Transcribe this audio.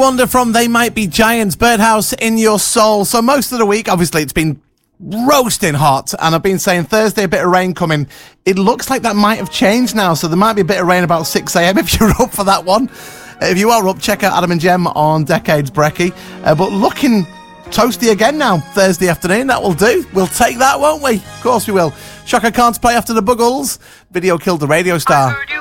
Wonder from They Might Be Giants, Birdhouse in Your Soul. So most of the week, obviously, it's been roasting hot, and I've been saying Thursday a bit of rain coming. It looks like that might have changed now, so there might be a bit of rain about 6 a.m. if you're up for that one. If you are up, check out Adam and Jem on Decades Brekkie. But looking toasty again now, Thursday afternoon. That will do. We'll take that, won't we? Of course we will. Chaka Khan's play after the Buggles. Video killed the radio star.